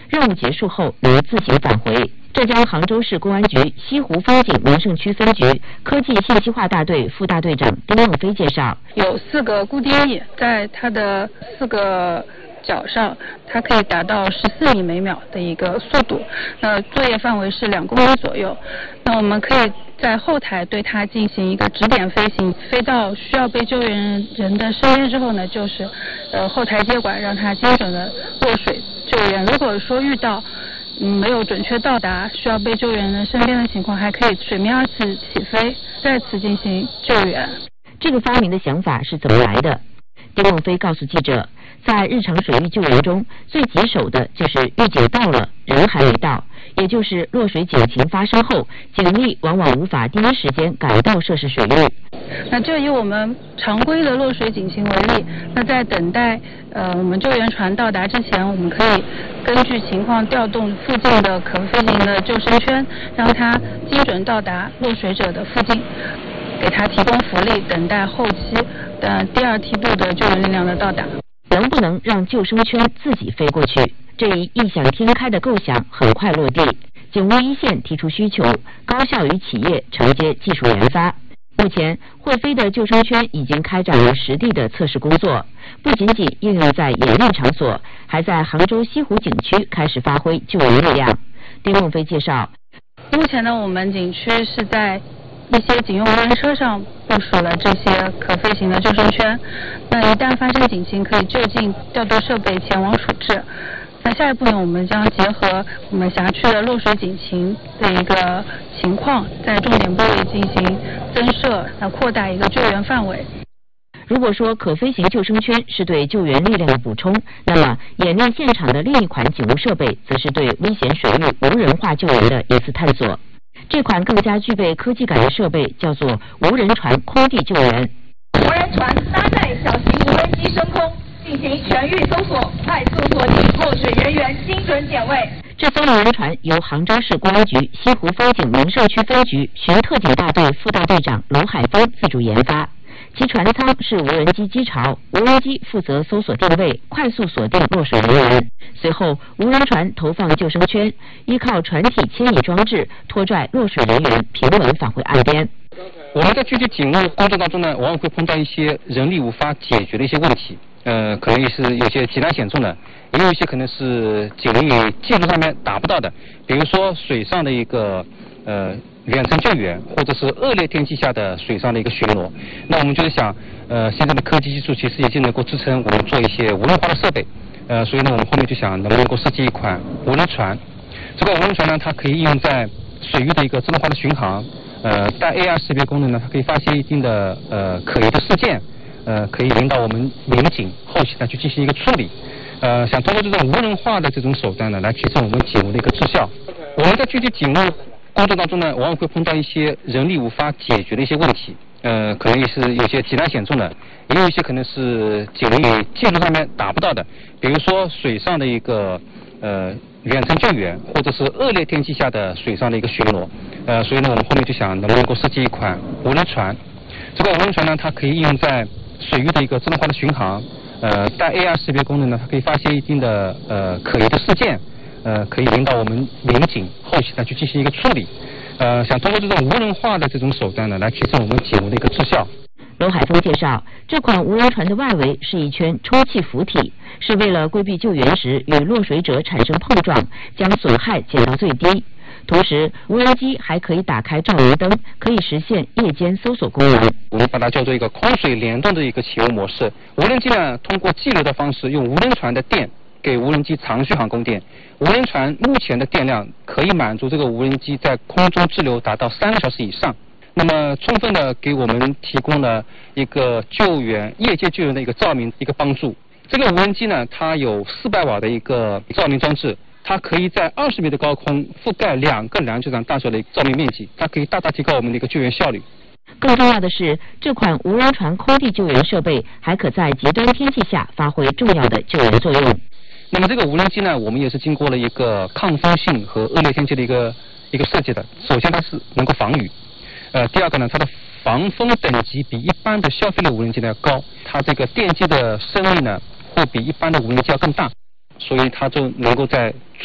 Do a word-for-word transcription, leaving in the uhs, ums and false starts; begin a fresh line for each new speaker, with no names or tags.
任务结束后能自行返回。浙江杭州市公安局西湖风景名胜区分局科技信息化大队副大队长丁梦飞介绍，
有四个固定翼，在它的四个角上，它可以达到十四米每秒的一个速度。那作业范围是两公里左右。那我们可以在后台对它进行一个指点飞行，飞到需要被救援人的身边之后呢，就是呃后台接管，让它精准的落水救援。如果说遇到嗯没有准确到达需要被救援人身边的情况，还可以水面二次起飞，再次进行救援。
这个发明的想法是怎么来的？丁梦飞告诉记者，在日常水域救援中，最棘手的就是预警到了，人还没到，也就是落水警情发生后，警力往往无法第一时间赶到涉事水域。
那就以我们常规的落水警情为例，那在等待呃我们救援船到达之前，我们可以根据情况调动附近的可飞行的救生圈，让它精准到达落水者的附近，给他提供浮力，等待后期的第二梯度的救援力量的到达。
能不能让救生圈自己飞过去？这一异想天开的构想很快落地。警务一线提出需求，高校与企业承接技术研发。目前，会飞的救生圈已经开展了实地的测试工作，不仅仅应用在演练场所，还在杭州西湖景区开始发挥救援力量。丁梦飞介绍，
目前呢，我们景区是在一些警用无人车上部署了这些可飞行的救生圈，那一旦发生警情，可以就近调度设备前往处置。那下一步呢，我们将结合我们辖区的落水警情的一个情况，在重点部位进行增设，那扩大一个救援范围。
如果说可飞行救生圈是对救援力量的补充，那么演练现场的另一款警务设备，则是对危险水域无人化救援的一次探索。这款更加具备科技感的设备叫做无人船空地救援。
无人船搭载小型无人机升空，进行全域搜索，快速锁定落水人员，精准点位。
这艘无人船由杭州市公安局西湖风景名胜区分局巡特警大队副大队长娄海峰自主研发。其船舱是无人机机巢，无人机负责搜索定位，快速锁定落水人员。随后，无人船投放救生圈，依靠船体牵引装置拖拽落水人员平稳返回岸边。
我们在具体警务工作当中呢，往往会碰到一些人力无法解决的一些问题，呃，可能也是有些极难险重的，也有一些可能是警力技术上面达不到的，比如说水上的一个呃。远程救援，或者是恶劣天气下的水上的一个巡逻，那我们就是想，呃，现在的科技技术其实已经能够支撑我们做一些无人化的设备，呃，所以呢，我们后面就想能不能够设计一款无人船。这个无人船呢，它可以应用在水域的一个自动化的巡航，呃，带 A R 识别功能呢，它可以发现一定的呃可疑的事件，呃，可以引导我们民警后期呢去进行一个处理。呃，想通过这种无人化的这种手段呢，来提升我们警务的一个质效。我们在具体警务工作当中呢，往往会碰到一些人力无法解决的一些问题，呃，可能也是有些极难险重的，也有一些可能是警力技术上面达不到的，比如说水上的一个呃远程救援，或者是恶劣天气下的水上的一个巡逻，呃，所以呢，我们后面就想能不能够设计一款无人船。这个无人船呢，它可以应用在水域的一个自动化的巡航，呃，带 A R 识别功能呢，它可以发现一定的呃可疑的事件。呃，可以引导我们民警后期呢去进行一个处理，呃，想通过这种无人化的这种手段呢，来提升我们警务的一个质效。
娄海峰介绍，这款无人船的外围是一圈充气浮体，是为了规避救援时与落水者产生碰撞，将损害减到最低。同时，无人机还可以打开照明灯，可以实现夜间搜索功能。
我们把它叫做一个空水联动的一个启用模式。无人机呢，通过激流的方式，用无人船的电给无人机长续航供电。无人船目前的电量可以满足这个无人机在空中滞留达到三个小时以上，那么充分的给我们提供了一个救援业界救援的一个照明一个帮助。这个无人机呢，它有四百瓦的一个照明装置，它可以在二十米的高空覆盖两个篮球场大小的照明面积，它可以大大提高我们的一个救援效率。
更重要的是，这款无人船空地救援设备还可在极端天气下发挥重要的救援作用。
那么这个无人机呢，我们也是经过了一个抗风性和恶劣天气的一个一个设计的。首先它是能够防雨，呃，第二个呢，它的防风等级比一般的消费类无人机呢要高，它这个电机的升力呢会比一般的无人机要更大，所以它就能够在